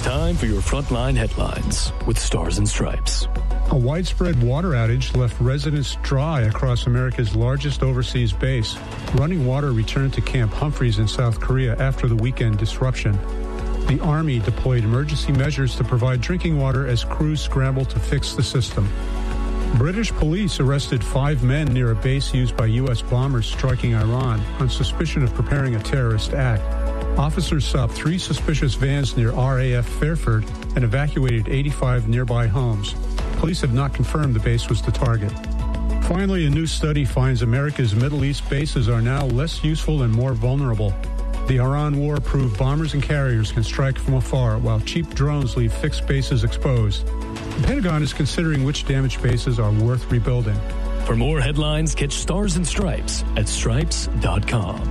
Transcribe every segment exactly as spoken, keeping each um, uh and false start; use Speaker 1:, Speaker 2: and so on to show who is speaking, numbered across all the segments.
Speaker 1: time for your Frontline headlines with Stars and Stripes.
Speaker 2: A widespread water outage left residents dry across America's largest overseas base. Running water returned to Camp Humphreys in South Korea after the weekend disruption. The Army deployed emergency measures to provide drinking water as crews scrambled to fix the system. British police arrested five men near a base used by U S bombers striking Iran on suspicion of preparing a terrorist act. Officers stopped three suspicious vans near R A F Fairford and evacuated eighty-five nearby homes. Police have not confirmed the base was the target. Finally, a new study finds America's Middle East bases are now less useful and more vulnerable. The Iran war proved bombers and carriers can strike from afar, while cheap drones leave fixed bases exposed. The Pentagon is considering which damaged bases are worth rebuilding.
Speaker 1: For more headlines, catch Stars and Stripes at stripes dot com.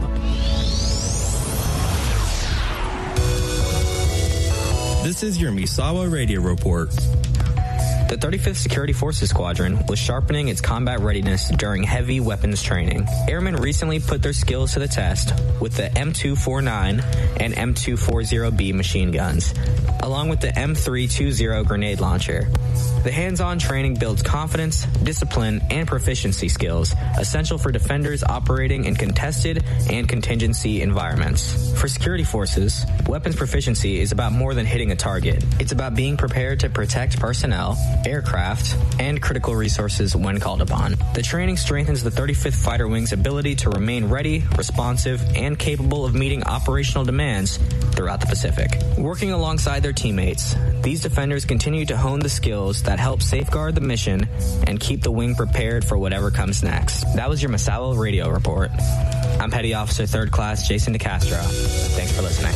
Speaker 3: This is your Misawa Radio Report.
Speaker 4: The thirty-fifth Security Forces Squadron was sharpening its combat readiness during heavy weapons training. Airmen recently put their skills to the test with the M two forty-nine and M two forty B machine guns, along with the M three twenty grenade launcher. The hands-on training builds confidence, discipline, and proficiency skills essential for defenders operating in contested and contingency environments. For security forces, weapons proficiency is about more than hitting a target. It's about being prepared to protect personnel, aircraft, and critical resources when called upon. The training strengthens the thirty-fifth Fighter Wing's ability to remain ready, responsive, and capable of meeting operational demands throughout the Pacific. Working alongside their teammates, these defenders continue to hone the skills that help safeguard the mission and keep the wing prepared for whatever comes next. That was your Misawa Radio Report. I'm Petty Officer Third Class Jason DeCastro. Thanks for listening.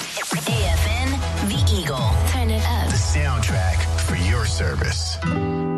Speaker 5: A F N, The Eagle. Turn it up.
Speaker 6: The soundtrack for your service.